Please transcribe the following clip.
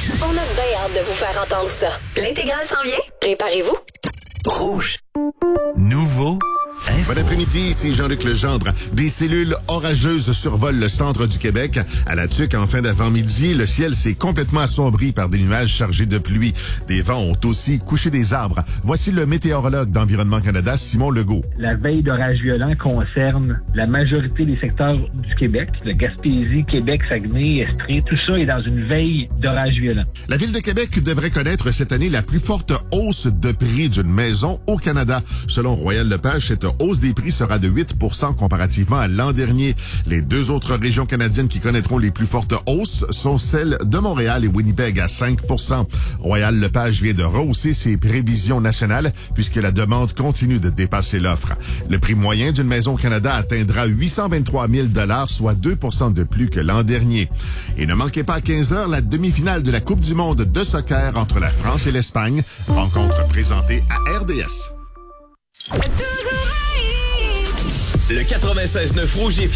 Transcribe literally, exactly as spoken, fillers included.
On a bien hâte de vous faire entendre ça. L'intégrale s'en vient? Préparez-vous. Rouge. Nouveau. Info. Bon après-midi, ici Jean-Luc Legendre. Des cellules orageuses survolent le centre du Québec. À la Tuque, en fin d'avant-midi, le ciel s'est complètement assombri par des nuages chargés de pluie. Des vents ont aussi couché des arbres. Voici le météorologue d'Environnement Canada, Simon Legault. La veille d'orage violent concerne la majorité des secteurs du Québec. Le Gaspésie, Québec, Saguenay, Estrie, tout ça est dans une veille d'orage violent. La Ville de Québec devrait connaître cette année la plus forte hausse de prix d'une maison au Canada. Selon Royal Lepage, cette hausse des prix sera de huit pour cent comparativement à l'an dernier. Les deux autres régions canadiennes qui connaîtront les plus fortes hausses sont celles de Montréal et Winnipeg à cinq pour cent. Royal Lepage vient de rehausser ses prévisions nationales puisque la demande continue de dépasser l'offre. Le prix moyen d'une maison au Canada atteindra huit cent vingt-trois mille dollars, soit deux pour cent de plus que l'an dernier. Et ne manquez pas à quinze heures la demi-finale de la Coupe du monde de soccer entre la France et l'Espagne. Rencontre présentée à R D S. Le quatre-vingt-seize neuf Rouge est